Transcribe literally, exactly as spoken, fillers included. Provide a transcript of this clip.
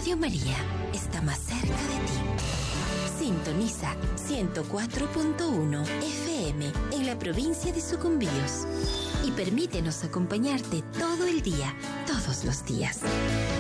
Radio María está más cerca de ti. Sintoniza ciento cuatro punto uno F M en la provincia de Sucumbíos y permítenos acompañarte todo el día, todos los días.